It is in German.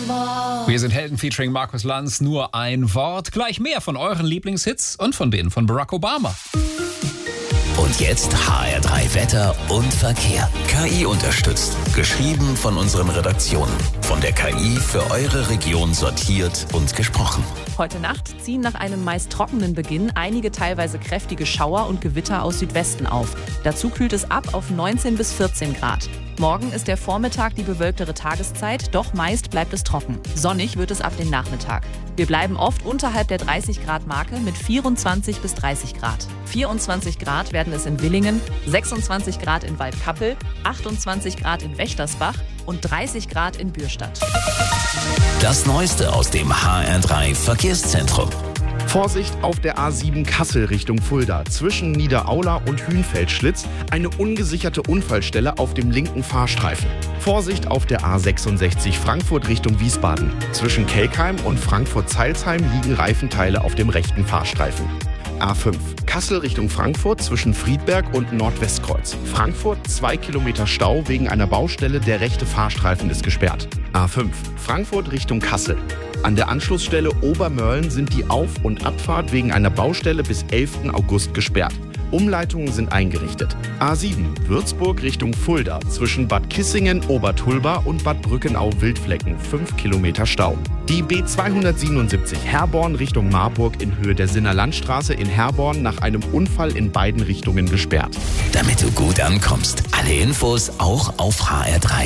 Wir sind Helden featuring Markus Lanz. Nur ein Wort. Gleich mehr von euren Lieblingshits und von denen von Barack Obama. Und jetzt HR3 Wetter und Verkehr. KI unterstützt. Geschrieben von unseren Redaktionen. Von der KI für eure Region sortiert und gesprochen. Heute Nacht ziehen nach einem meist trockenen Beginn einige teilweise kräftige Schauer und Gewitter aus Südwesten auf. Dazu kühlt es ab auf 19 bis 14 Grad. Morgen ist der Vormittag die bewölktere Tageszeit, doch meist bleibt es trocken. Sonnig wird es ab dem Nachmittag. Wir bleiben oft unterhalb der 30-Grad-Marke mit 24 bis 30 Grad. 24 Grad werden es in Willingen, 26 Grad in Waldkappel, 28 Grad in Wächtersbach und 30 Grad in Bürstadt. Das Neueste aus dem HR3 Verkehrszentrum. Vorsicht auf der A7 Kassel Richtung Fulda. Zwischen Niederaula und Hühnfeldschlitz eine ungesicherte Unfallstelle auf dem linken Fahrstreifen. Vorsicht auf der A66 Frankfurt Richtung Wiesbaden. Zwischen Kelkheim und Frankfurt-Zeilsheim liegen Reifenteile auf dem rechten Fahrstreifen. A5 Kassel Richtung Frankfurt zwischen Friedberg und Nordwestkreuz. Frankfurt 2 Kilometer Stau wegen einer Baustelle, der rechte Fahrstreifen ist gesperrt. A5 Frankfurt Richtung Kassel. An der Anschlussstelle Obermörlen sind die Auf- und Abfahrt wegen einer Baustelle bis 11. August gesperrt. Umleitungen sind eingerichtet. A7 Würzburg Richtung Fulda zwischen Bad Kissingen, Obertulba und Bad Brückenau-Wildflecken 5 Kilometer Stau. Die B277 Herborn Richtung Marburg in Höhe der Sinner Landstraße in Herborn nach einem Unfall in beiden Richtungen gesperrt. Damit du gut ankommst. Alle Infos auch auf hr3.de.